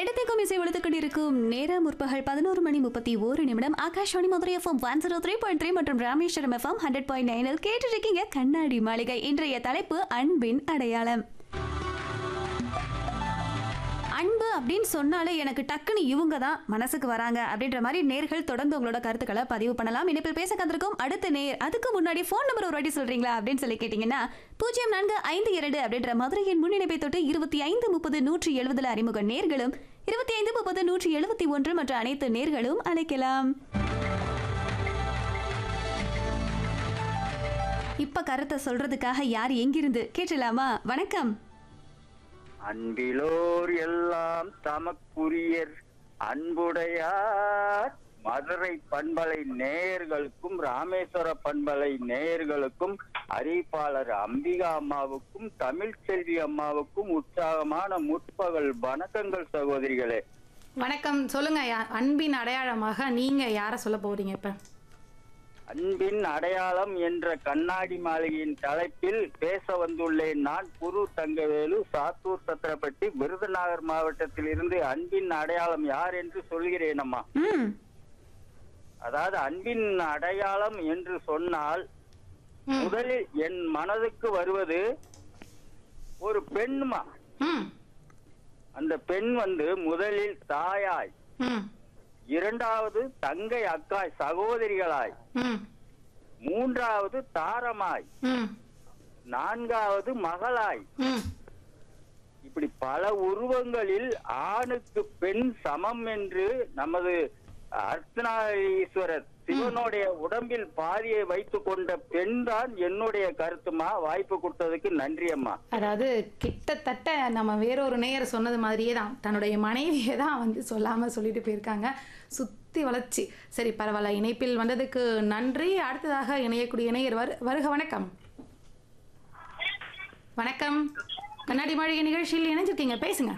இடத்திற்கும் இசை ஒழித்துக் கொண்டிருக்கும் நேரம் முற்பகல் 11:31 ஆகாஷ்வாணி மதுரை எஃப்எம் 103.3 மற்றும் ராமேஸ்வரம் எஃப்எம் 100.9 கேட்டிருக்கீங்க கண்ணாடி மாளிகை. இன்றைய தலைப்பு அன்பின் அடையாளம். அன்பு அப்படின்னு சொன்னாலே எனக்கு டக்குன்னு இவங்க தான் மனசுக்கு வராங்க அப்படின்ற மாதிரி நேர்கள் தொடர்ந்து உங்களோட கருத்துக்களை பதிவு பண்ணலாம். இனிப்பில் பேச கந்திருக்கும் அடுத்த நேர். அதுக்கு முன்னாடி போன் நம்பர் ஒரு வாட்டி சொல்றீங்களா அப்படின்னு சொல்லி கேட்டீங்கன்னா 0452 அப்படின்ற மதுரையின் முன்னிணைப்பை தொட்டு 2530-170 அறிமுக நேர்களும் 2530-171 மற்ற அனைத்து நேர்களும் அழைக்கலாம். இப்ப கருத்தை சொல்றதுக்காக யார் எங்கிருந்து கேட்டலாமா? வணக்கம். அன்பிலோர் எல்லாம் தமக்குரியர் அன்புடையார் மதுரை பண்பலை நேயர்களுக்கும் ராமேஸ்வர பண்பலை நேயர்களுக்கும் அறிவிப்பாளர் அம்பிகா அம்மாவுக்கும் தமிழ்ச்செல்வி அம்மாவுக்கும் உற்சாகமான முற்பகல் வணக்கங்கள் சகோதரிகளே. வணக்கம். சொல்லுங்க, அன்பின் அடையாளமாக நீங்க யார சொல்ல போறீங்க? இப்ப அன்பின் அடையாளம் என்ற கண்ணாடி மாளிகையின் தலைப்பில் பேச வந்துள்ளேன். நான் குரு தங்கவேலு, சாத்தூர் சத்திரப்பட்டி, விருதுநகர் மாவட்டத்தில் இருந்து. அன்பின் அடையாளம் யார் என்று சொல்கிறேன் அம்மா. அதாவது அன்பின் அடையாளம் என்று சொன்னால் முதலில் என் மனதுக்கு வருவது ஒரு பெண்மா. அந்த பெண் முதலில் தாயாய், இரண்டாவது தங்கை அக்காய் சகோதரிகளாய், மூன்றாவது தாரமாய், நான்காவது மகளாய், இப்படி பல உருவங்களில் ஆணுக்கு பெண் சமம் என்று நமது அர்த்தநாரீஸ்வரர் சிவனுடைய உடம்பில் பாதியை வைத்துக் கொண்ட பெண் தான் என்னுடைய கருத்துமா. வாய்ப்பு கொடுத்ததுக்கு நன்றி அம்மா. அதாவது கிட்டத்தட்ட நம்ம வேறொரு நேயர் சொன்னது மாதிரியே தான் தன்னுடைய மனைவியை தான் சொல்லாம சொல்லிட்டு போயிருக்காங்க. சுத்தி வளர்ச்சி. சரி, பரவாயில்ல. இணைப்பில் வந்ததுக்கு நன்றி. அடுத்ததாக இணையக்கூடிய நேயர் வருக. வணக்கம். வணக்கம். கண்ணாடி மாளிகை நிகழ்ச்சியில் இணைஞ்சிருக்கீங்க, பேசுங்க.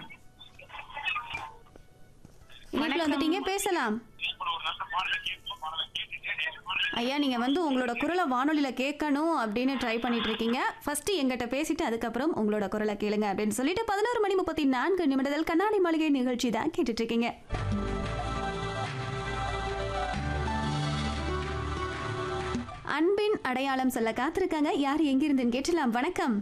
வந்துட்டீங்க, பேசலாம். ஐயா, நீங்க உங்களோட குரலை வானொலியில கேட்கணும் அப்படின்னு ட்ரை பண்ணிட்டு இருக்கீங்க. ஃபர்ஸ்ட் எங்கிட்ட பேசிட்டு அதுக்கப்புறம் உங்களோட குரலை கேளுங்க அப்படின்னு சொல்லிட்டு 11:34 கண்ணாடி மாளிகை நிகழ்ச்சி தான் கேட்டுட்டு இருக்கீங்க. அன்பின் அடையாளம் சொல்ல காத்திருக்காங்க. யார் எங்கிருந்துன்னு கேட்டலாம். வணக்கம்.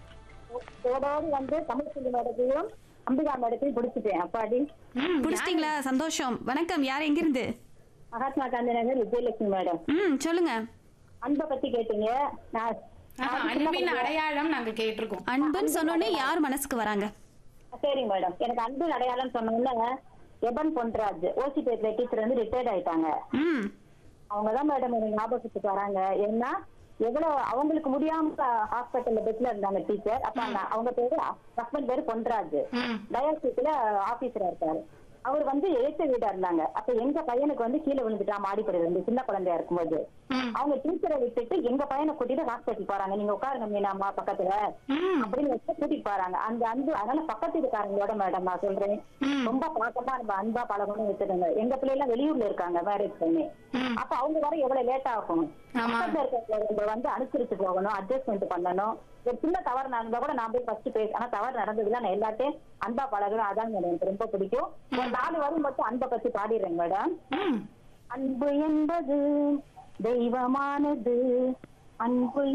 அம்பிகா மேடத்தையும் பிடிச்சிட்டேன். அப்பாடி பிடிச்சிட்டீங்களா? சந்தோஷம். வணக்கம். யார் எங்கிருந்து? மகாத்மா காந்தி நகர் விஜயலட்சுமி மேடம். சொல்லுங்க. அன்பை பத்தி கேட்டீங்க. அன்பின் அடையாளம் நாங்க கேட்டிருக்கோம். அன்புன்னு சொன்னோன்னே யார் மனசுக்கு வராங்க? சரிங்க மேடம். எனக்கு அன்பின் அடையாளம் சொன்னோம்னா எபன் பொன்ராஜ் ஓசிபேட்ல டீச்சர் ரிட்டையர்ட் ஆயிட்டாங்க. அவங்கதான் மேடம் எனக்கு ஞாபகத்துக்கு வராங்க. ஏன்னா எவ்வளவு அவங்களுக்கு முடியாம ஹாஸ்பிட்டல்ல பெட்ல இருந்தாங்க டீச்சர். அப்ப அவங்க பேரு ஹஸ்பண்ட் பேரு பொன்ராஜ். டயாலிசிஸ்ல ஆபீசரா இருக்காரு. அவர் ஏத்த வீடா இருந்தாங்க. அப்ப எங்க பையனுக்கு கீழே விழுந்துட்டா மாடிப்படி இருந்து சின்ன குழந்தையா இருக்கும்போது அவங்க டீச்சரை விட்டுட்டு எங்க பையனை கூட்டிட்டு ஹாஸ்பிட்டல் போறாங்க. நீங்க உட்காருங்க மீனாமா பக்கத்துல அப்படின்னு கூட்டிட்டு போறாங்க. அந்த அன்பு அதனால பக்கத்து இருக்காங்களோட மேடம் நான் சொல்றேன். ரொம்ப பாக்கமா நம்ம அன்பா பழகணும்னு வச்சுருங்க. எங்க பிள்ளை எல்லாம் வெளியூர்ல இருக்காங்க மேரேஜ் பண்ணி. அப்ப அவங்க வர எவ்வளவு லேட் ஆகும். அனுசரிச்சு போகணும், அட்ஜஸ்ட்மெண்ட் பண்ணணும். ஒரு சின்ன தவறு நடந்தா கூட நான் போய் ஃபர்ஸ்ட் பேச. ஆனா தவறு நடந்ததுல நான் எல்லாத்தையும் அன்பா பழகணும். அதான் எனக்கு ரொம்ப பிடிக்கும். ஒரு 4 வரும் மட்டும் அன்பை பத்தி பாடிடுறேன் மேடம். அன்பு என்பது தெய்வமானது, அன்பு